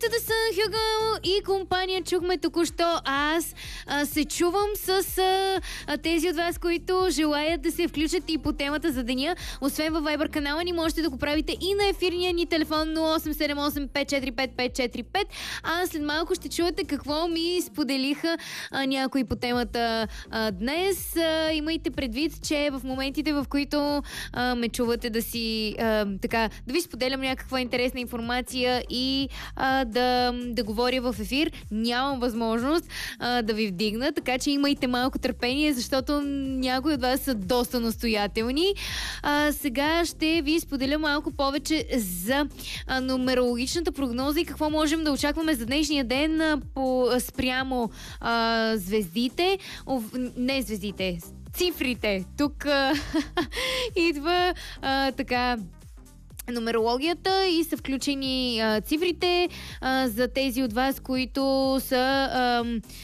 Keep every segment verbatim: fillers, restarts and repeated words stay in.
After the Sun, Hugo и компания чухме току-що. Аз а, се чувам с а, а, тези от вас, които желаят да се включат и по темата за деня. Освен във Viber канала ни, можете да го правите и на ефирния ни телефон нула осем седем осем пет четири пет пет четири пет. А след малко ще чуете какво ми споделиха а, някои по темата а, днес. А, имайте предвид, че в моментите, в които а, ме чувате да си а, така, да ви споделям някаква интересна информация и а, да, да говоря в ефир, нямам възможност а, да ви вдигна, така че имайте малко търпение, защото някои от вас са доста настоятелни. А, сега ще ви споделя малко повече за а, нумерологичната прогноза и какво можем да очакваме за днешния ден а, по, а, спрямо а, звездите. О, не звездите, цифрите. Тук а, идва а, така нумерологията и са включени а, цифрите а, за тези от вас, които са а,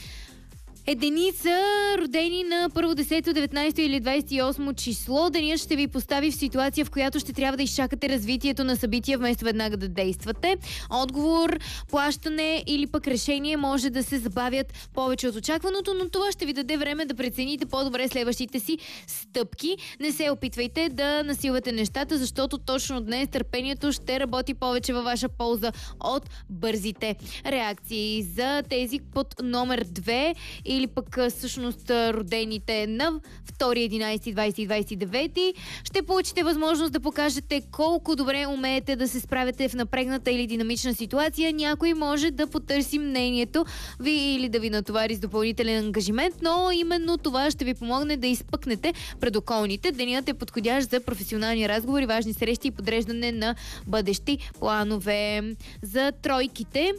единица, родени на първо, десето, деветнайсето или двайсет и осмо число. Денят ще ви постави в ситуация, в която ще трябва да изчакате развитието на събития, вместо веднага да действате. Отговор, плащане или пък решение може да се забавят повече от очакваното, но това ще ви даде време да прецените по-добре следващите си стъпки. Не се опитвайте да насилвате нещата, защото точно днес търпението ще работи повече във ваша полза от бързите реакции. За тези под номер две или пък всъщност родените на втори, единайсети, двайсети и двайсет и девети, ще получите възможност да покажете колко добре умеете да се справяте в напрегната или динамична ситуация. Някой може да потърси мнението ви или да ви натовари с допълнителен ангажимент, но именно това ще ви помогне да изпъкнете пред околните. Денят е подходящ за професионални разговори, важни срещи и подреждане на бъдещи планове. За тройките,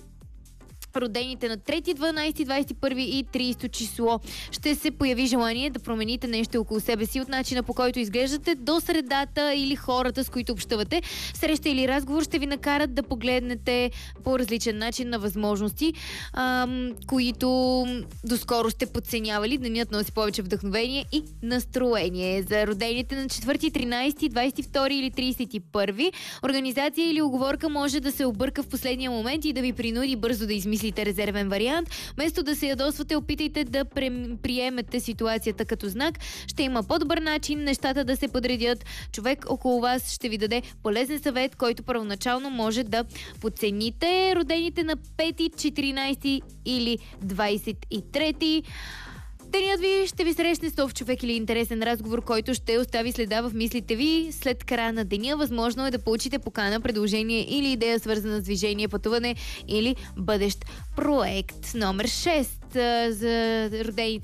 родените на трети, дванайсети, двайсет и първи и трийсето число, ще се появи желание да промените нещо около себе си от начина, по който изглеждате, до средата или хората, с които общувате. Среща или разговор ще ви накарат да погледнете по различен начин на възможности, ам, които доскоро сте подценявали. Денят носи повече вдъхновение и настроение. За родените на четвърти, тринайсети, двайсет и втори или трийсет и първи, организация или уговорка може да се обърка в последния момент и да ви принуди бързо да измислите резервен вариант. Вместо да се ядосвате, опитайте да приемете ситуацията като знак. Ще има по-добър начин нещата да се подредят. Човек около вас ще ви даде полезен съвет, който първоначално може да подцените. Родените на пети, четиринайсети или двайсет и трети, денят ви ще ви срещне с нов човек или интересен разговор, който ще остави следа в мислите ви. След края на деня възможно е да получите покана, предложение или идея, свързана с движение, пътуване или бъдещ проект. Номер шест за родените